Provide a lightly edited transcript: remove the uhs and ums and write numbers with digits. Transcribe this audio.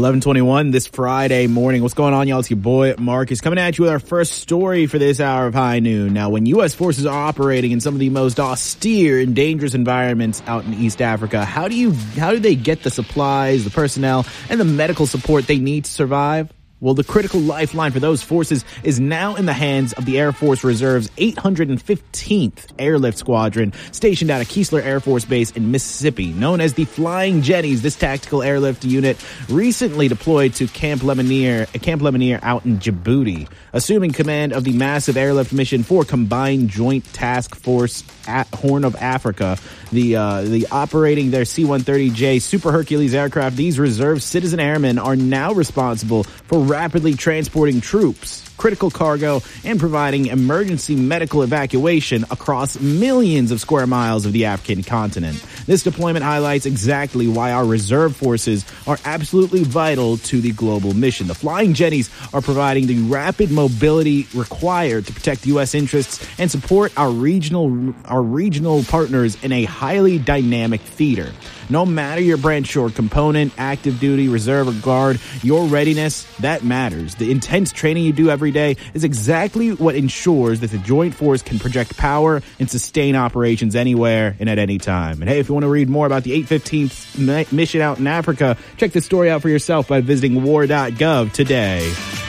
11:21 this Friday morning. What's going on, y'all? It's your boy Marcus coming at you with our first story for this hour of High Noon. Now, when U.S. forces are operating in some of the most austere and dangerous environments out in East Africa, how do they get the supplies, the personnel, and the medical support they need to survive? Well, the critical lifeline for those forces is now in the hands of the Air Force Reserve's 815th Airlift Squadron, stationed out of Keesler Air Force Base in Mississippi. Known as the Flying Jennies, this tactical airlift unit recently deployed to Camp Lemonnier out in Djibouti, assuming command of the massive airlift mission for Combined Joint Task Force at Horn of Africa. The operating their C-130J Super Hercules aircraft, these reserve citizen airmen are now responsible for rapidly transporting troops, critical cargo, and providing emergency medical evacuation across millions of square miles of the African continent. This deployment highlights exactly why our reserve forces are absolutely vital to the global mission. The Flying Jennies are providing the rapid mobility required to protect U.S. interests and support our regional partners in a highly dynamic theater. No matter your branch or component, active duty, reserve, or guard, your readiness, that matters. The intense training you do every day is exactly what ensures that the Joint Force can project power and sustain operations anywhere and at any time. And hey, if you want to read more about the 815th mission out in Africa, check this story out for yourself by visiting war.gov today.